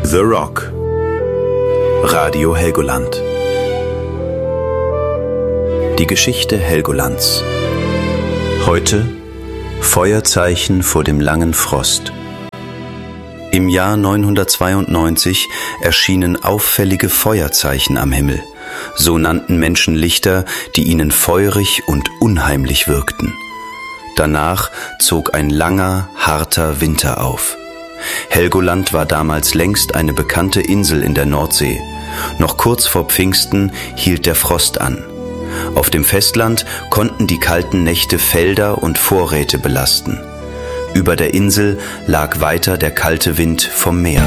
The Rock. Radio Helgoland. Die Geschichte Helgolands. Heute Feuerzeichen vor dem langen Frost. Im Jahr 992 erschienen auffällige Feuerzeichen am Himmel. So nannten Menschen Lichter, die ihnen feurig und unheimlich wirkten. Danach zog ein langer, harter Winter auf. Helgoland war damals längst eine bekannte Insel in der Nordsee. Noch kurz vor Pfingsten hielt der Frost an. Auf dem Festland konnten die kalten Nächte Felder und Vorräte belasten. Über der Insel lag weiter der kalte Wind vom Meer.